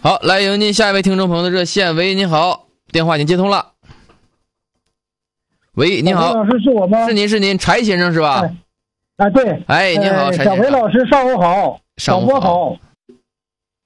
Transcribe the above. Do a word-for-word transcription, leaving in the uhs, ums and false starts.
好，来迎接下一位听众朋友的热线。喂，您好，电话已经接通了。喂，您好， 老师是我吗？ 是您，是您，柴先生是吧？ 哎，啊对， 哎，您好， 呃、 柴先生。 小裴老师上午好， 上午好。 好。